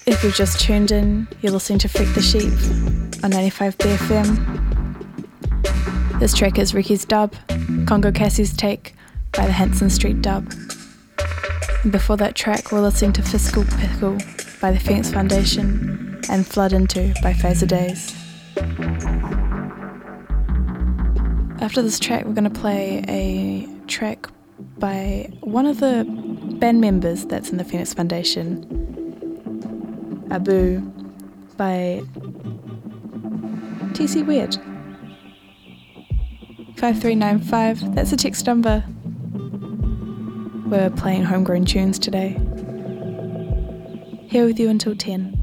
If you've just tuned in, you're listening to Freak the Sheep on 95 BFM. This track is Ricky's Dub, Congo Cassie's Take by the Hanson Street Dub. And before that track, we're listening to Fiscal Pickle by the Phoenix Foundation and Flood Into by Phaser Days. After this track, we're going to play a track by one of the band members that's in the Phoenix Foundation, Abu, by TC Weird. 5395, that's a text number. We're playing homegrown tunes today. Here with you until 10.